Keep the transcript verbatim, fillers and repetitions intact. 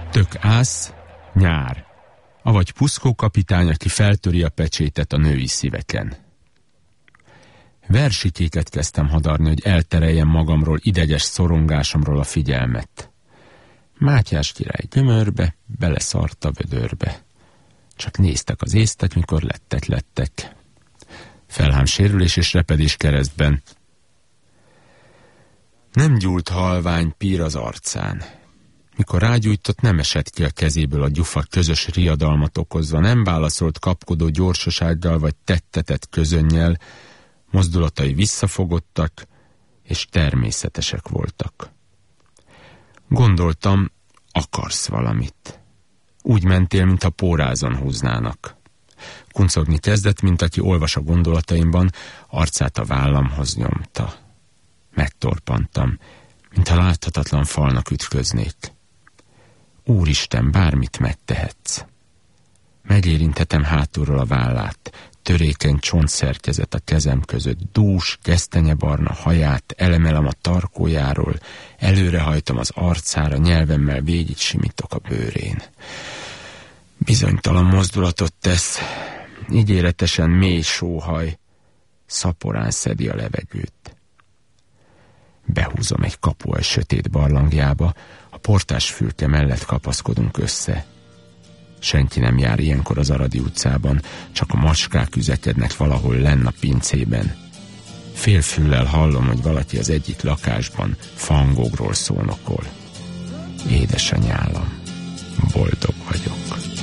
Tök ász, nyár. Avagy Puszkó kapitány, aki feltöri a pecsétet a női szíveken. Versikéket kezdtem hadarni, hogy eltereljem magamról, ideges szorongásomról a figyelmet. Mátyás király gyömörbe, beleszart a vödörbe. Csak néztek az észtek, mikor lettek lettek. Felhám sérülés és repedés keresztben. Nem gyúlt halvány pír az arcán. Mikor rágyújtott, nem esett ki a kezéből a gyufa közös riadalmat okozva, nem válaszolt kapkodó gyorsasággal vagy tettetett közönnyel, mozdulatai visszafogottak és természetesek voltak. Gondoltam, akarsz valamit. Úgy mentél, mintha pórázon húznának. Kuncogni kezdett, mint aki olvas a gondolataimban, arcát a vállamhoz nyomta. Megtorpantam, mintha láthatatlan falnak ütköznék. Úristen, bármit megtehetsz. Megérintetem hátulról a vállát, törékeny csontszerkezet a kezem között, dús, gesztenyebarna haját elemelem a tarkójáról, előrehajtom az arcára, nyelvemmel végig simítok a bőrén. Bizonytalan mozdulatot tesz, ígéretesen mély sóhaj, szaporán szedi a levegőt. Behúzom egy kapuaj sötét barlangjába, a portás fülke mellett kapaszkodunk össze. Senki nem jár ilyenkor az Aradi utcában, csak a macskák üzekednek valahol lenn a pincében. Félfüllel hallom, hogy valaki az egyik lakásban fangogról szónokol. Édesanyállam, boldog vagyok.